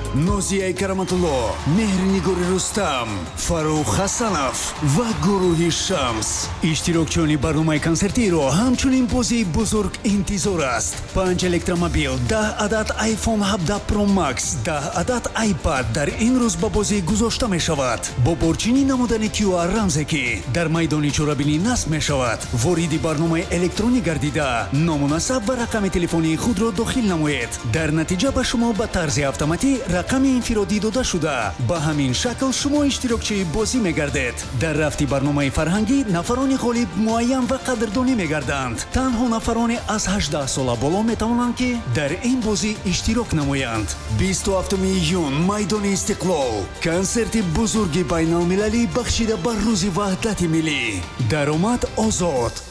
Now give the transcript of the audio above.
نوزیه کرامتلو، مهرنگوری رستم، فاروق حسنف و گروه شمس. اشتراکچیانی برنامه کنسرتی رو همچنین بازی بزرگ انتظار است. 5 الکترومبیل، 10 عدد آیفون 17 پرو مکس، 10 عدد آیپد در این روز با بازی گذاشته می شود. با برچینی نمودن QR رمزی که در میدان چورابینی نصب می شود. وارد برنامه الکترونی گردیده نامناسب و رقم تلفنی خود را داخل نمایید. در نتیجه به شما به طرز اتوماتیک رقم انفرادی داده شده. به همین شکل شما اشتراکچی بازی می گردید. در رفت برنامه فرهنگی نفران غالب معین و قدردانی می گردند. تنها نفران از 18 سال بالا می توانند که در این بازی اشتراک نمایند. 27 یون میدان استقلال، کنسرت بزرگ بین المللی بخشیده بر روز وحدت ملی. درآمد آزاد.